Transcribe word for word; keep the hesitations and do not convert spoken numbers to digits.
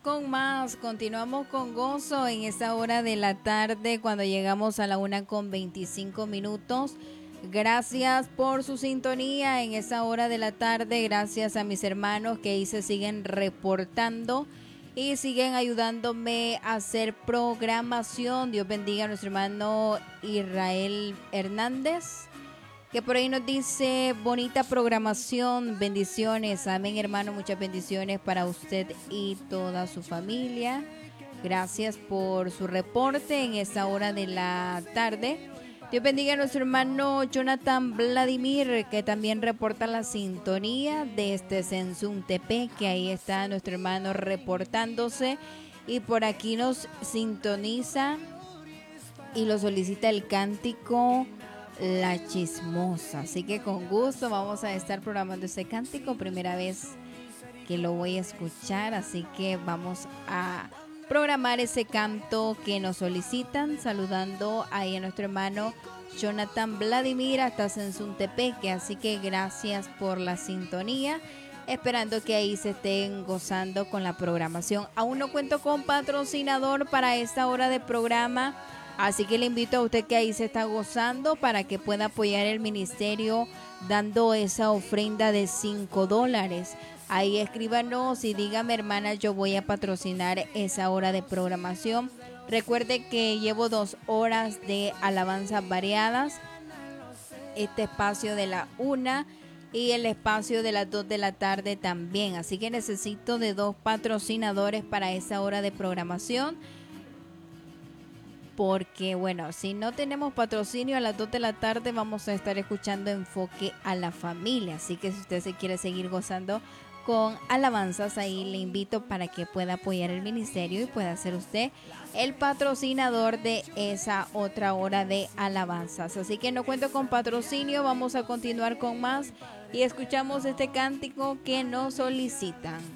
con más, continuamos con gozo en esta hora de la tarde cuando llegamos a la una con veinticinco minutos. Gracias por su sintonía en esta hora de la tarde, gracias a mis hermanos que ahí se siguen reportando y siguen ayudándome a hacer programación. Dios bendiga a nuestro hermano Israel Hernández, que por ahí nos dice bonita programación, bendiciones, amén hermano, muchas bendiciones para usted y toda su familia. Gracias por su reporte en esta hora de la tarde. Dios bendiga a nuestro hermano Jonathan Vladimir, que también reporta la sintonía de este Sensum T P, que ahí está nuestro hermano reportándose y por aquí nos sintoniza y lo solicita el cántico La Chismosa. Así que con gusto vamos a estar programando ese cántico, primera vez que lo voy a escuchar, así que vamos a programar ese canto que nos solicitan, saludando ahí a nuestro hermano Jonathan Vladimir hasta Sensuntepeque. Así que gracias por la sintonía, esperando que ahí se estén gozando con la programación. Aún no cuento con patrocinador para esta hora de programa, así que le invito a usted que ahí se está gozando para que pueda apoyar el ministerio dando esa ofrenda de cinco dólares. Ahí escríbanos y dígame, hermana, yo voy a patrocinar esa hora de programación. Recuerde que llevo dos horas de alabanzas variadas, este espacio de la una y el espacio de las dos de la tarde también. Así que necesito de dos patrocinadores para esa hora de programación. Porque bueno, si no tenemos patrocinio a las dos de la tarde vamos a estar escuchando Enfoque a la Familia. Así que si usted se quiere seguir gozando con alabanzas, ahí le invito para que pueda apoyar el ministerio y pueda ser usted el patrocinador de esa otra hora de alabanzas. Así que no cuento con patrocinio, vamos a continuar con más y escuchamos este cántico que nos solicitan.